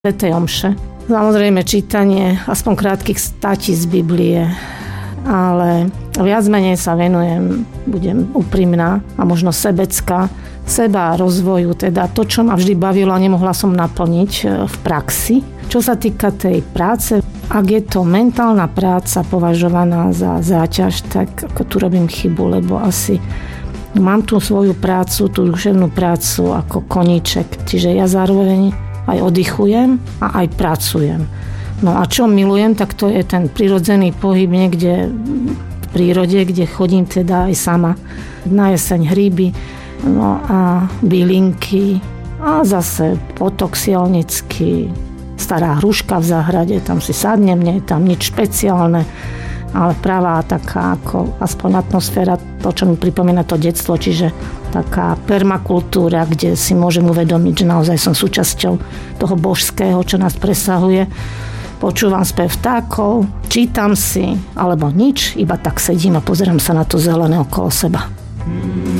svätej omše. Samozrejme čítanie aspoň krátkych státí z Biblie, ale viac menej sa venujem, budem úprimná a možno sebecká, seba rozvoju, teda to, čo ma vždy bavilo a nemohla som naplniť v praxi. Čo sa týka tej práce, ak je to mentálna práca považovaná za záťaž, tak ako tu robím chybu, lebo asi mám tú svoju prácu, tú duševnú prácu ako koníček, čiže ja zároveň aj oddychujem a aj pracujem. No a čo milujem, tak to je ten prirodzený pohyb niekde v prírode, kde chodím teda aj sama. Na jeseň hríby, no a bylinky a zase potok sielnický, stará hruška v záhrade, tam si sadnem, nie je tam nič špeciálne, ale pravá taká ako aspoň atmosféra, to, čo mi pripomína to detstvo, čiže taká permakultúra, kde si môžem uvedomiť, že naozaj som súčasťou toho božského, čo nás presahuje. Počúvam spev vtákov, čítam si, alebo nič, iba tak sedím a pozerám sa na to zelené okolo seba.